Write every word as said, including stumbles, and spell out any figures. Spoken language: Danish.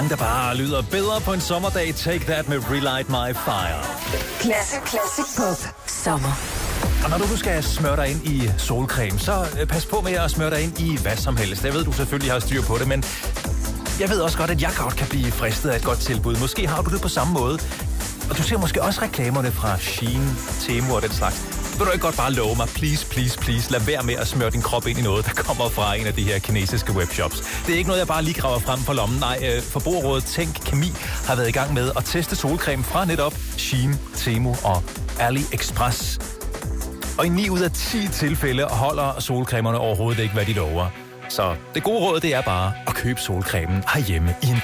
sang, der bare lyder bedre på en sommerdag. Take That med Relight My Fire. Klasse, klasse, pop. Sommer. Og når du nu skal smøre dig ind i solcreme, så pas på med at smøre dig ind i hvad som helst. Jeg ved, du selvfølgelig har styr på det, men jeg ved også godt, at jeg godt kan blive fristet af et godt tilbud. Måske har du det på samme måde. Og du ser måske også reklamerne fra Shein, Temu og den slags. Vil du ikke godt bare love mig, please, please, please, lad være med at smøre din krop ind i noget, der kommer fra en af de her kinesiske webshops. Det er ikke noget, jeg bare lige graver frem for lommen. Nej, Forbrugerrådet Tænk Kemi har været i gang med at teste solcreme fra netop Shein, Temu og AliExpress. Og i ni ud af ti tilfælde holder solcremerne overhovedet ikke, hvad de lover. Så det gode råd, det er bare at købe solcremen herhjemme i en